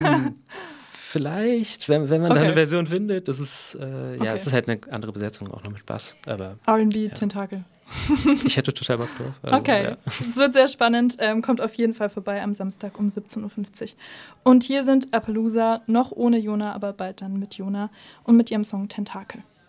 Vielleicht, wenn man da eine Version findet. Das ist, es ist halt eine andere Besetzung, auch noch mit Bass. R&B, Tentakel. Ich hätte total Bock drauf. Also, okay, es wird sehr spannend. Kommt auf jeden Fall vorbei am Samstag um 17.50 Uhr. Und hier sind Appaloosa, noch ohne Jona, aber bald dann mit Jona und mit ihrem Song Tentakel.